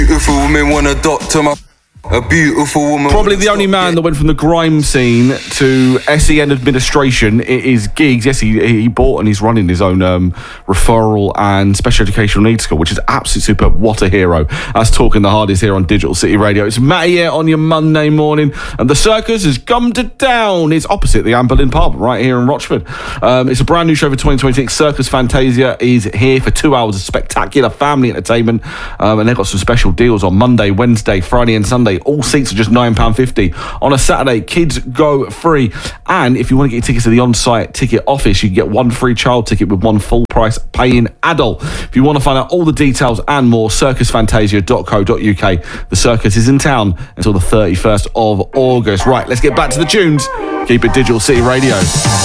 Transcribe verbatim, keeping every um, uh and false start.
Beautiful women want a doctor, my a beautiful woman. Probably the only man that went from the grime scene to S E N administration is Giggs. Yes, he he bought and he's running his own um, referral and special educational needs school, which is absolutely superb. What a hero. That's Talking the Hardest here on Digital City Radio. It's Matty here on your Monday morning, and the circus has come to town. It's opposite the Amberlin pub right here in Rochford. Um, it's a brand new show for twenty twenty-six. Circus Fantasia is here for two hours of spectacular family entertainment, um, and they've got some special deals on Monday, Wednesday, Friday and Sunday. All seats are just nine pounds fifty. On a Saturday, kids go free. And if you want to get your tickets to the on-site ticket office, you can get one free child ticket with one full price paying adult. If you want to find out all the details and more, circus fantasia dot co dot uk. The circus is in town until the thirty-first of August. Right, let's get back to the tunes. Keep it Digital City Radio.